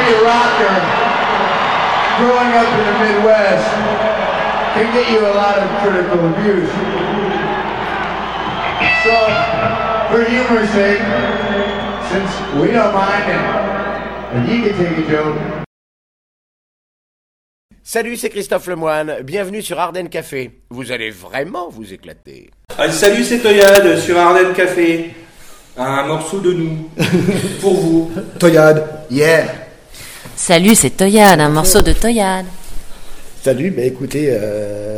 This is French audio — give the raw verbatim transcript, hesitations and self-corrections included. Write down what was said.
heavy rocker growing up in the Midwest can get you a lot of critical abuse. So, for humor's sake, since we don't mind and you can take a joke. Salut, c'est Christophe Lemoine, bienvenue sur Ardennes Café. Vous allez vraiment vous éclater. Ah, salut, c'est Toyad sur Ardennes Café. Un morceau de nous, pour vous. Toyad, yeah. Salut, c'est Toyad, un morceau de Toyad. Salut, bah écoutez, euh,